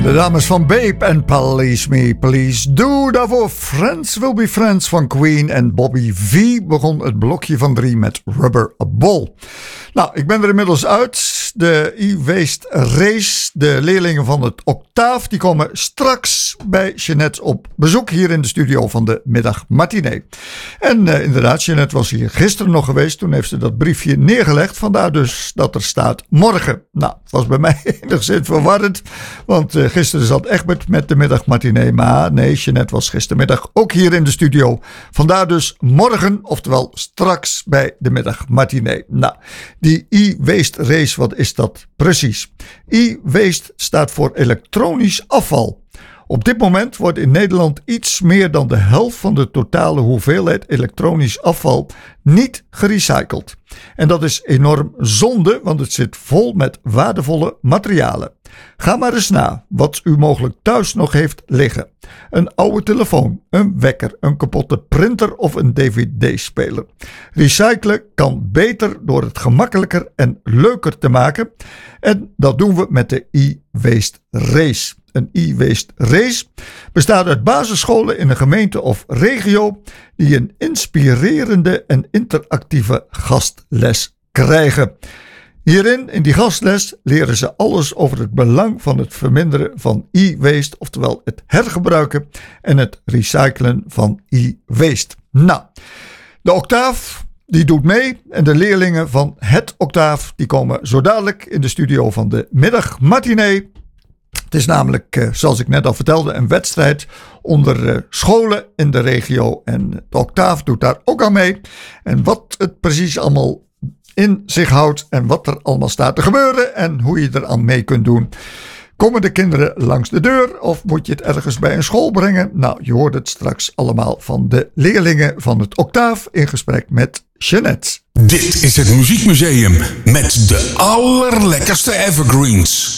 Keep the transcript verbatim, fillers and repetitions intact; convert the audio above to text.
De dames van Babe en Police Me, Please Do. Daarvoor Friends Will Be Friends van Queen. En Bobby V begon het blokje van drie met Rubber Ball. Nou, ik ben er inmiddels uit. De E-Waste Race, de leerlingen van het Octaaf, die komen straks bij Jeanette op bezoek hier in de studio van de middagmatinee. En uh, inderdaad, Jeanette was hier gisteren nog geweest. Toen heeft ze dat briefje neergelegd. Vandaar dus dat er staat morgen. Nou, het was bij mij enigszins verwarrend. Want uh, gisteren zat Egbert met de middagmatinee. Maar nee, Jeanette was gistermiddag ook hier in de studio. Vandaar dus morgen, oftewel straks bij de middagmatinee. Nou, die E-Waste Race, wat is dat precies? E-Waste staat voor elektronisch afval. Op dit moment wordt in Nederland iets meer dan de helft van de totale hoeveelheid elektronisch afval niet gerecycled. En dat is enorm zonde, want het zit vol met waardevolle materialen. Ga maar eens na wat u mogelijk thuis nog heeft liggen. Een oude telefoon, een wekker, een kapotte printer of een dvd-speler. Recyclen kan beter door het gemakkelijker en leuker te maken. En dat doen we met de E-Waste Race. Een E-Waste Race bestaat uit basisscholen in een gemeente of regio die een inspirerende en interactieve gastles krijgen. Hierin, in die gastles, leren ze alles over het belang van het verminderen van e-waste, oftewel het hergebruiken en het recyclen van e-waste. Nou, de Octaaf, die doet mee en de leerlingen van het Octaaf, die komen zo dadelijk in de studio van de middagmatinee. Het is namelijk, zoals ik net al vertelde, een wedstrijd onder scholen in de regio. En de Octaaf doet daar ook aan mee. En wat het precies allemaal in zich houdt en wat er allemaal staat te gebeuren en hoe je er aan mee kunt doen. Komen de kinderen langs de deur of moet je het ergens bij een school brengen? Nou, je hoort het straks allemaal van de leerlingen van het Octaaf in gesprek met Jeanette. Dit is het Muziekmuseum met de allerlekkerste evergreens.